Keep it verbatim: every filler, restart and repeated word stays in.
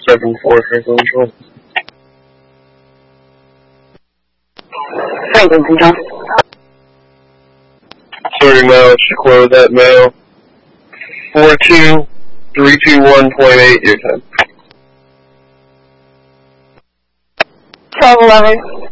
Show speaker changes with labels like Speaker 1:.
Speaker 1: seven four Franklin Control.
Speaker 2: Franklin Control.
Speaker 1: Sorry, now to close that mail. four two three two one point eight, your time.
Speaker 2: twelve eleven.